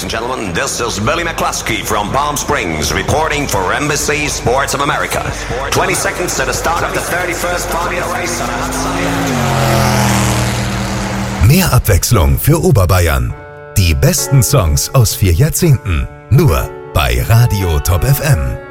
and gentlemen, this is Billy McCluskey from Palm Springs reporting for Embassy Sports of America. 20 seconds to the start of the 31st Formula Race on a hot sunny afternoon. Mehr Abwechslung für Oberbayern. Die besten Songs aus 4 Jahrzehnten. Nur bei Radio Top FM.